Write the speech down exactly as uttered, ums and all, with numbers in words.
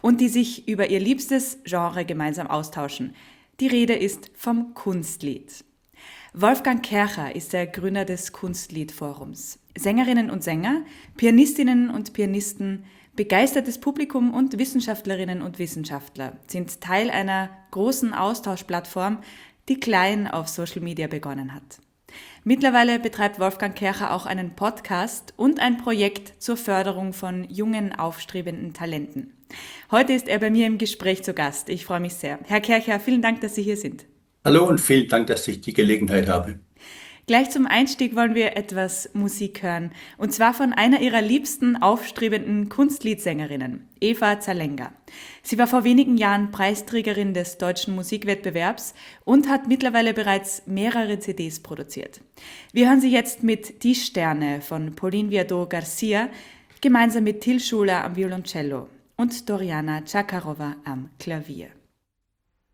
und die sich über ihr liebstes Genre gemeinsam austauschen. Die Rede ist vom Kunstlied. Wolfgang Kercher ist der Gründer des Kunstliedforums. Sängerinnen und Sänger, Pianistinnen und Pianisten, begeistertes Publikum und Wissenschaftlerinnen und Wissenschaftler sind Teil einer großen Austauschplattform, die klein auf Social Media begonnen hat. Mittlerweile betreibt Wolfgang Kercher auch einen Podcast und ein Projekt zur Förderung von jungen, aufstrebenden Talenten. Heute ist er bei mir im Gespräch zu Gast. Ich freue mich sehr. Herr Kercher, vielen Dank, dass Sie hier sind. Hallo und vielen Dank, dass ich die Gelegenheit habe. Gleich zum Einstieg wollen wir etwas Musik hören. Und zwar von einer ihrer liebsten aufstrebenden Kunstliedsängerinnen, Eva Zalenga. Sie war vor wenigen Jahren Preisträgerin des Deutschen Musikwettbewerbs und hat mittlerweile bereits mehrere C Ds produziert. Wir hören sie jetzt mit Die Sterne von Pauline Viardot Garcia, gemeinsam mit Till Schuler am Violoncello und Doriana Chakarova am Klavier.